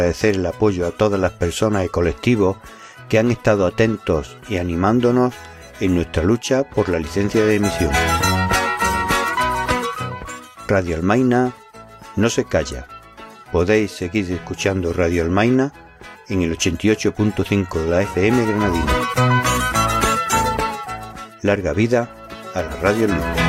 Agradecer el apoyo a todas las personas y colectivos que han estado atentos y animándonos en nuestra lucha por la licencia de emisión. Radio Almaina no se calla. Podéis seguir escuchando Radio Almaina en el 88.5 de la FM Granadina. Larga vida a la Radio Libre.